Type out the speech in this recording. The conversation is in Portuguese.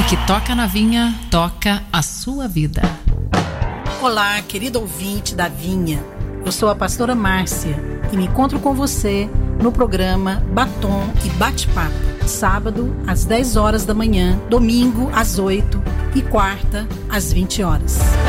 O que toca na Vinha, toca a sua vida. Olá, querido ouvinte da Vinha. Eu sou a pastora Márcia e me encontro com você no programa Batom e Bate-Papo. Sábado, às 10 horas da manhã, domingo, às 8 e quarta, às 20 horas.